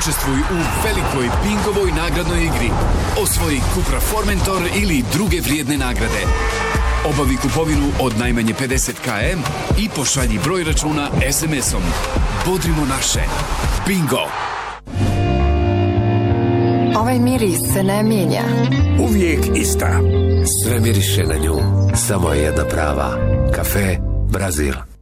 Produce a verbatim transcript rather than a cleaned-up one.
Učestvuj u velikoj Bingovoj nagradnoj igri. Osvoji Cupra Formentor ili druge vrijedne nagrade. Obavi kupovinu od najmanje pedeset kilometara i pošalji broj računa es em esom. Bodrimo naše. Bingo! Ovaj miris se ne mijenja. Uvijek ista. Sve miriše na nju. Samo je jedna prava. Kafe Brazil.